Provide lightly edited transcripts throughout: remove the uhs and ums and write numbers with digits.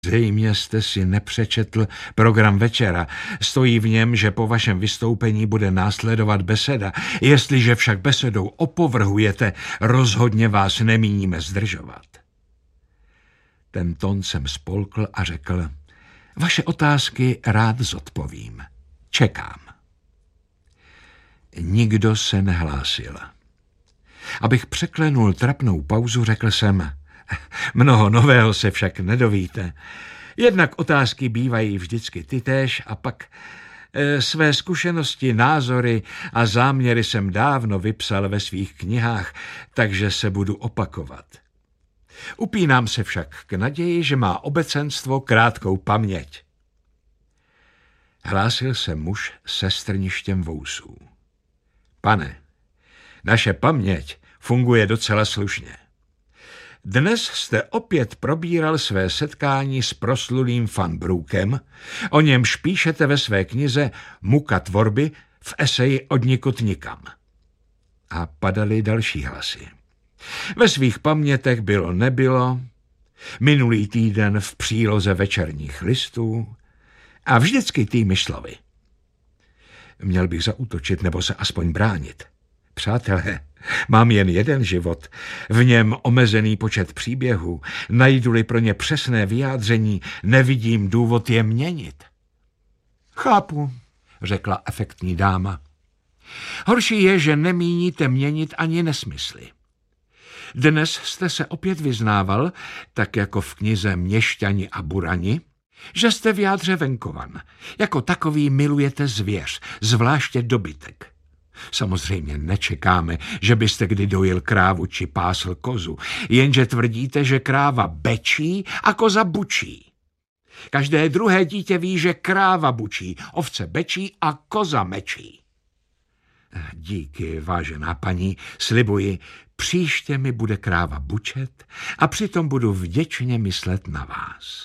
Zřejmě jste si nepřečetl program večera. Stojí v něm, že po vašem vystoupení bude následovat beseda. Jestliže však besedou opovrhujete, rozhodně vás nemíníme zdržovat. Ten tón jsem spolkl a řekl: vaše otázky rád zodpovím. Čekám. Nikdo se nehlásil. Abych překlenul trapnou pauzu, řekl jsem: mnoho nového se však nedovíte. Jednak otázky bývají vždycky tytéž a pak své zkušenosti, názory a záměry jsem dávno vypsal ve svých knihách, takže se budu opakovat. Upínám se však k naději, že má obecenstvo krátkou paměť. Hlásil se muž se strništěm vousů. Pane, naše paměť funguje docela slušně. Dnes jste opět probíral své setkání s proslulým Van Brookem, o němž píšete ve své knize Muka tvorby v eseji Odnikud nikam. A padaly další hlasy. Ve svých pamětech bylo nebylo, minulý týden v příloze Večerních listů a vždycky tými slovy. Měl bych zaútočit nebo se aspoň bránit. Přátelé, mám jen jeden život, v něm omezený počet příběhů, najdu-li pro ně přesné vyjádření, nevidím důvod je měnit. Chápu, řekla efektní dáma. Horší je, že nemíníte měnit ani nesmysly. Dnes jste se opět vyznával, tak jako v knize Měšťani a burani, že jste v jádře venkovan. Jako takový milujete zvěř, zvláště dobytek. Samozřejmě nečekáme, že byste kdy dojil krávu či pásl kozu, jenže tvrdíte, že kráva bečí a koza bučí. Každé druhé dítě ví, že kráva bučí, ovce bečí a koza mečí. Díky, vážená paní, slibuji, příště mi bude kráva bučet a přitom budu vděčně myslet na vás.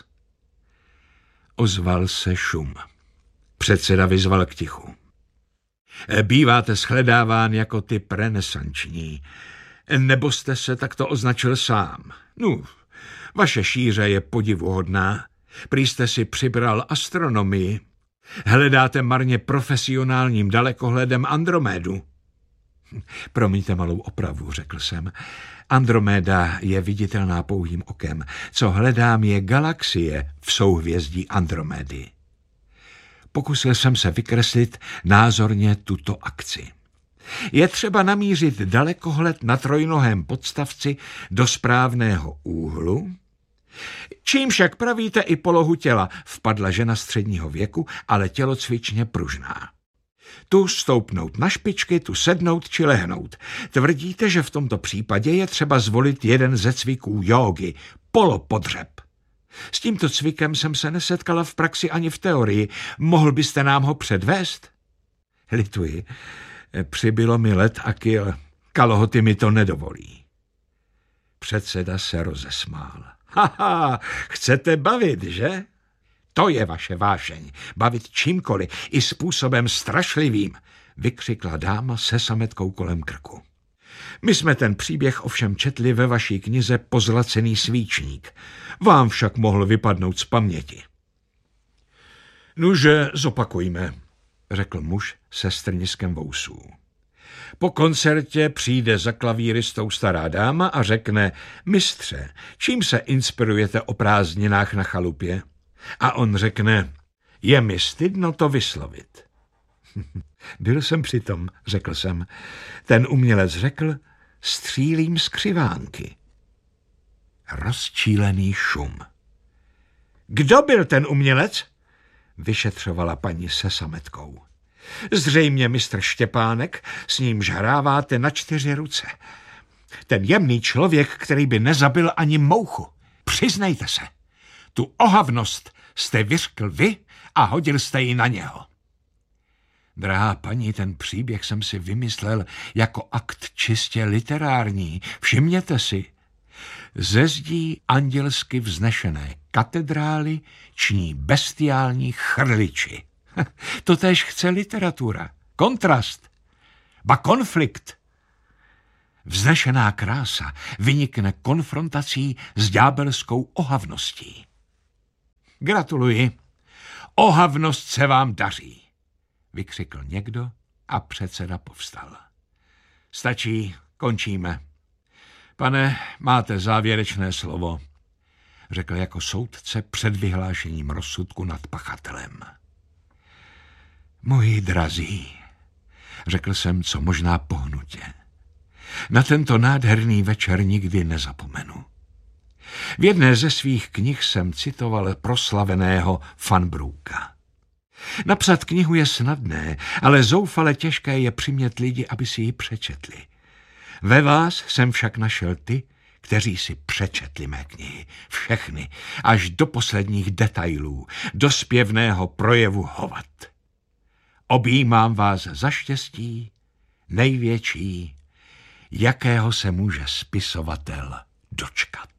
Ozval se šum. Předseda vyzval k tichu. Býváte shledáván jako typ renesanční, nebo jste se takto označil sám? Vaše šíře je podivuhodná. Prý jste si přibral astronomii. Hledáte marně profesionálním dalekohledem Andromédu. Promiňte malou opravu, řekl jsem. Androméda je viditelná pouhým okem. Co hledám, je galaxie v souhvězdí Andromédy. Pokusil jsem se vykreslit názorně tuto akci. Je třeba namířit dalekohled na trojnohém podstavci do správného úhlu, čím však pravíte i polohu těla, vpadla žena středního věku, ale tělocvičně pružná. Tu stoupnout na špičky, tu sednout či lehnout. Tvrdíte, že v tomto případě je třeba zvolit jeden ze cviků jógy, polopodřeb. S tímto cvikem jsem se nesetkala v praxi ani v teorii. Mohl byste nám ho předvést? Lituji, přibylo mi let a kil. Kalhoty mi to nedovolí. Předseda se rozesmál. Haha, chcete bavit, že? To je vaše vášeň. Bavit čímkoliv, i způsobem strašlivým, vykřikla dáma se sametkou kolem krku. My jsme ten příběh ovšem četli ve vaší knize Pozlacený svíčník. Vám však mohl vypadnout z paměti. Nuže, zopakujme, řekl muž se strniskem vousů. Po koncertě přijde za klavíristou stará dáma a řekne: mistře, čím se inspirujete o prázdninách na chalupě? A on řekne: je mi stydno to vyslovit. Byl jsem přitom, řekl jsem. Ten umělec řekl: střílím z křivánky. Rozčílený šum. Kdo byl ten umělec? Vyšetřovala paní se sametkou. Zřejmě mistr Štěpánek, s nímž hráváte na 4 ruce. Ten jemný člověk, který by nezabil ani mouchu. Přiznejte se, tu ohavnost jste vyřkl vy a hodil jste ji na něho. Drahá paní, ten příběh jsem si vymyslel jako akt čistě literární. Všimněte si. Ze zdí andělsky vznešené katedrály ční bestiální chrliči. Totéž chce literatura. Kontrast. Ba konflikt. Vznešená krása vynikne konfrontací s ďábelskou ohavností. Gratuluji. Ohavnost se vám daří, vykřikl někdo a předseda povstal. Stačí, končíme. Pane, máte závěrečné slovo, řekl jako soudce před vyhlášením rozsudku nad pachatelem. Moji drazí, řekl jsem co možná pohnutě, na tento nádherný večer nikdy nezapomenu. V jedné ze svých knih jsem citoval proslaveného Van Brooka. Napsat knihu je snadné, ale zoufale těžké je přimět lidi, aby si ji přečetli. Ve vás jsem však našel ty, kteří si přečetli mé knihy. Všechny, až do posledních detailů, do zpěvného projevu hovat. Objímám vás za štěstí, největší, jakého se může spisovatel dočkat.